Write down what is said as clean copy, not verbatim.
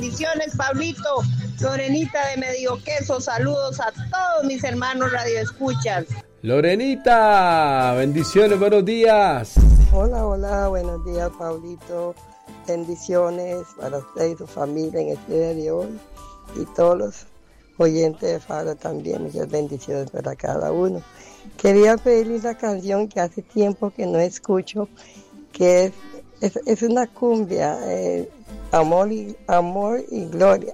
Bendiciones, Pablito. Lorenita de Medio Queso, saludos a todos mis hermanos radioescuchas. Lorenita, bendiciones, buenos días. Hola, buenos días, Pablito. Bendiciones para usted y su familia en este día de hoy. Y todos los oyentes de Faro también, muchas bendiciones para cada uno. Quería pedirle una canción que hace tiempo que no escucho, que es una cumbia, amor y gloria.